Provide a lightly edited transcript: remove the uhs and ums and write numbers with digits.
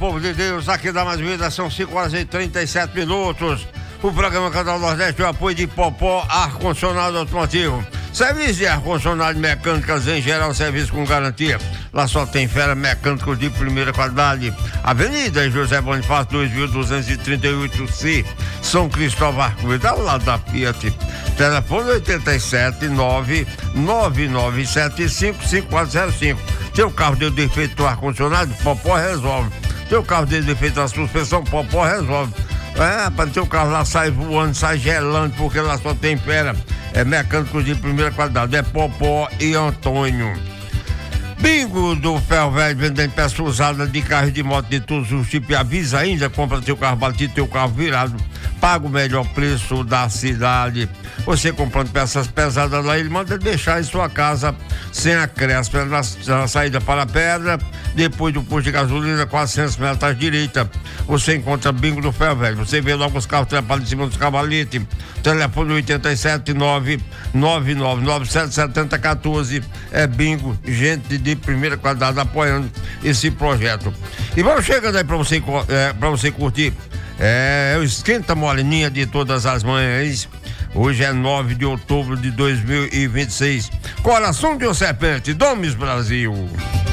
povo de Deus, aqui da Mais Vida, são 5h37. O programa Canal Nordeste tem o apoio de Popó Ar-Condicionado Automotivo. Serviço de ar-condicionado mecânicas em geral, serviço com garantia. Lá só tem fera mecânicos de primeira qualidade. Avenida José Bonifácio, 2238C, São Cristóvão Arco-Verde, ao lado da Fiat. Telefone 879-9975-5405. Seu carro deu defeito do ar-condicionado, Popó resolve. Seu carro deu defeito da suspensão, Popó resolve. Para ter o carro lá sai voando, sai gelando, porque lá só tem fera. É mecânicos de primeira qualidade, é Popó e Antônio. Bingo do Ferro Velho, vendendo peça usada de carro e de moto de todos os tipos. E avisa ainda, compra seu carro batido, teu carro virado, paga o melhor preço da cidade. Você comprando peças pesadas lá, ele manda deixar em sua casa sem acréscimo, na saída para a pedra, depois do posto de gasolina, 400 metros à direita. Você encontra Bingo do Ferro Velho. Você vê logo os carros trepados em cima dos cavaletes. Telefone 879-9997-7014. É Bingo, gente de primeira qualidade apoiando esse projeto. E vamos chegando aí para você curtir. O Esquenta Moreninha de todas as manhãs. Hoje é 9 de outubro de 2026. Coração de um Serpente, Domes Brasil.